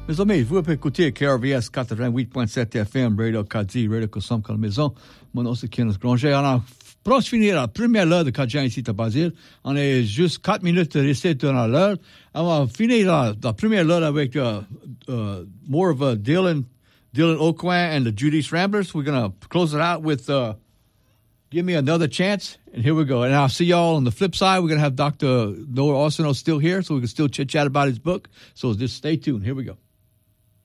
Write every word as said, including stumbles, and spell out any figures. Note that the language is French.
Mes amis, vous pouvez écouter K R V S quatre-vingt-huit point sept F M, Radio Kadi, Radio Kosam comme maison. Mon nom c'est Kenneth Granger. On a proche finir la première heure de Kajan ici à Basile. On est juste quatre minutes de rester dans l'heure. On va finir la, la première heure avec uh, uh, more of a Dylan, Dylan Aucoin and the Judy's Ramblers. We're going to close it out with uh, Give Me Another Chance. And here we go. And I'll see y'all on the flip side. We're going to have Doctor Noah Orsino still here, so we can still chit-chat about his book. So just stay tuned. Here we go.